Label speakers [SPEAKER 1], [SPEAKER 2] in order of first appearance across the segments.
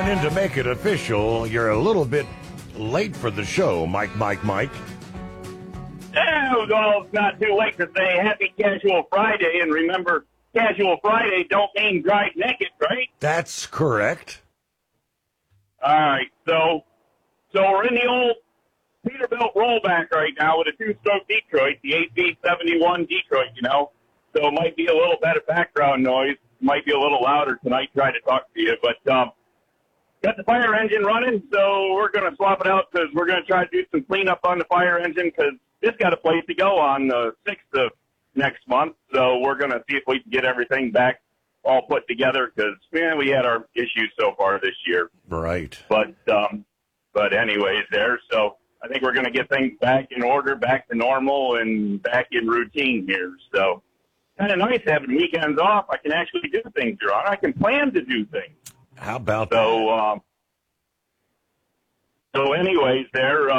[SPEAKER 1] in to make it official. You're a little bit late for the show, Mike.
[SPEAKER 2] Well, it's not too late to say Happy Casual Friday. And remember, Casual Friday don't mean drive naked, right?
[SPEAKER 1] That's correct.
[SPEAKER 2] All right, so we're in the old Peterbilt rollback right now with a two-stroke Detroit, the 8B71 Detroit, So it might be a little bit of background noise. Might be a little louder tonight trying to talk to you. But got the fire engine running, so we're going to swap it out because we're going to try to do some cleanup on the fire engine because it's got a place to go on the 6th of next month. So we're going to see if we can get everything back all put together because, man, we had our issues so far this year.
[SPEAKER 1] Right.
[SPEAKER 2] But anyways there, so I think we're going to get things back in order, back to normal, and back in routine here. So kind of nice having weekends off. I can actually do things, Your Honor. I can plan to do things.
[SPEAKER 1] How about that?
[SPEAKER 2] So anyways there,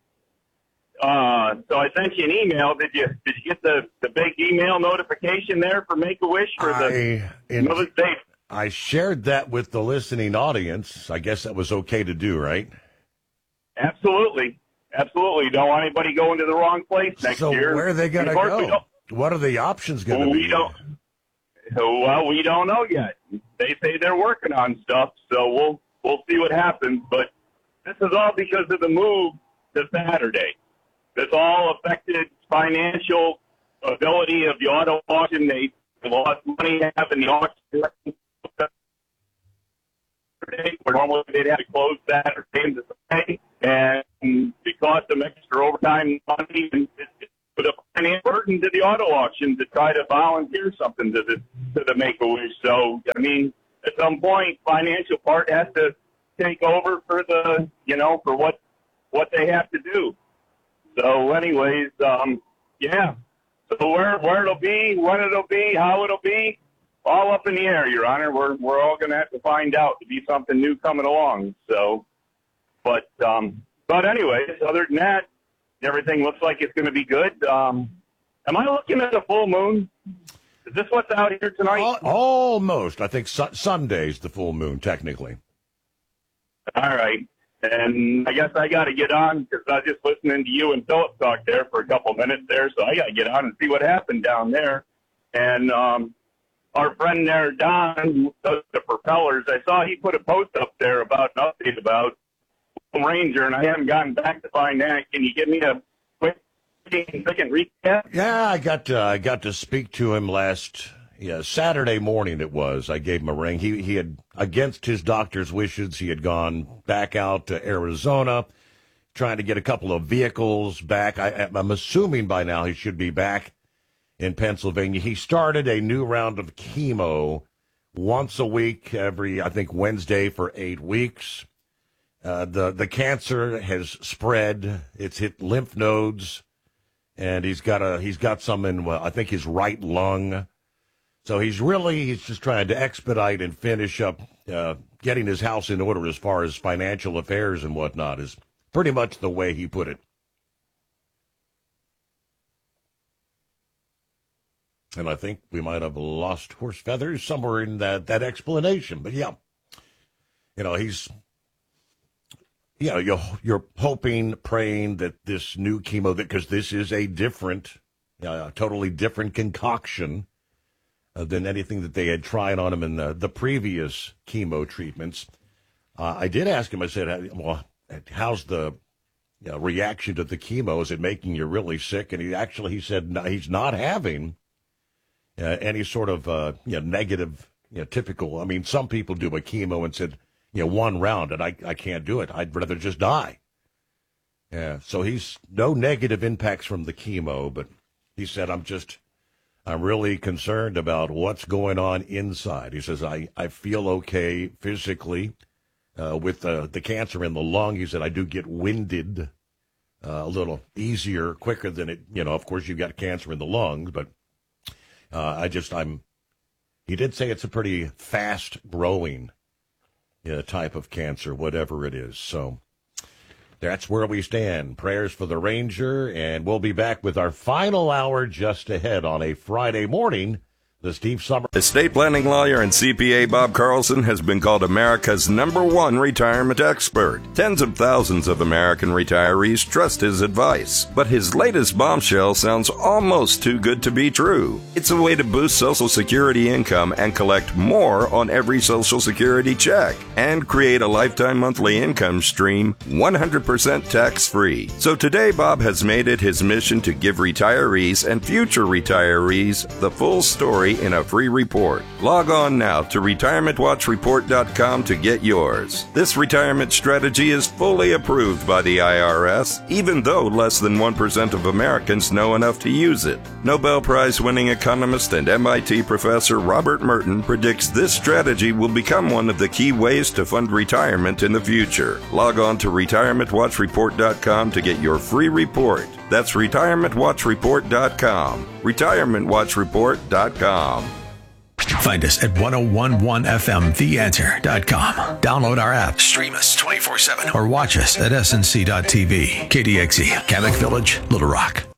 [SPEAKER 2] so I sent you an email. Did you get the big email notification there for Make-A-Wish for the Mother's Day?
[SPEAKER 1] I shared that with the listening audience. I guess that was okay to do, right?
[SPEAKER 2] Absolutely. Don't want anybody going to the wrong place next year.
[SPEAKER 1] So where are they going to go? What are the options going to be?
[SPEAKER 2] Well, we don't know yet. They say they're working on stuff, so we'll see what happens. But this is all because of the move to Saturday. This all affected financial ability of the auto auction. They lost money having the auction where normally they'd have to close Saturday to Sunday, and because of extra overtime money, it put a financial burden to the auto auction to try to volunteer something to the Make-A-Wish. So, I mean, at some point, financial part has to take over for the, for what they have to do. So, anyways, yeah. So where it'll be, when it'll be, how it'll be, all up in the air, Your Honor. We're all going to have to find out to be something new coming along. So, but anyways, other than that, everything looks like it's going to be good. Am I looking at a full moon? Is this what's out here tonight?
[SPEAKER 1] Almost. I think Sunday's the full moon, technically.
[SPEAKER 2] All right. And I guess I got to get on because I was just listening to you and Philip talk there for a couple minutes there. So I got to get on and see what happened down there. And our friend there, Don, who does the propellers, I saw he put a post up there about an update about Ranger, and I haven't gotten back to find that. Can you give me a quick second recap?
[SPEAKER 1] Yeah, I got to speak to him Saturday morning it was. I gave him a ring. He had, against his doctor's wishes, he had gone back out to Arizona, trying to get a couple of vehicles back. I'm assuming by now he should be back in Pennsylvania. He started a new round of chemo once a week, every, I think, Wednesday for 8 weeks. The cancer has spread. It's hit lymph nodes, and he's got some in, I think, his right lung. So he's just trying to expedite and finish up getting his house in order as far as financial affairs and whatnot is pretty much the way he put it. And I think we might have lost horse feathers somewhere in that explanation. But yeah, you're hoping, praying that this new chemo, because this is a totally different concoction than anything that they had tried on him in the previous chemo treatments. I did ask him, I said, well, how's the reaction to the chemo? Is it making you really sick? And he said no, he's not having any sort of negative, typical. I mean, some people do a chemo and said, one round, and I can't do it. I'd rather just die. Yeah, so he's no negative impacts from the chemo, but he said, I'm really concerned about what's going on inside. He says, I feel okay physically with the cancer in the lung. He said, I do get winded a little easier, quicker than it, of course you've got cancer in the lungs, but he did say it's a pretty fast growing type of cancer, whatever it is. So that's where we stand. Prayers for the Ranger, and we'll be back with our final hour just ahead on a Friday morning The Steve Summer.
[SPEAKER 3] Estate planning lawyer and CPA Bob Carlson has been called America's #1 retirement expert. Tens of thousands of American retirees trust his advice. But his latest bombshell sounds almost too good to be true. It's a way to boost Social Security income and collect more on every Social Security check and create a lifetime monthly income stream 100% tax-free. So today, Bob has made it his mission to give retirees and future retirees the full story in a free report. Log on now to retirementwatchreport.com to get yours. This retirement strategy is fully approved by the IRS, even though less than 1% of Americans know enough to use it. Nobel Prize-winning economist and MIT professor Robert Merton predicts this strategy will become one of the key ways to fund retirement in the future. Log on to retirementwatchreport.com to get your free report. That's retirementwatchreport.com. retirementwatchreport.com.
[SPEAKER 4] Find us at 1011FMTheAnswer.com. Download our app, stream us 24/7, or watch us at snc.tv. KDXE, Kamak Village, Little Rock.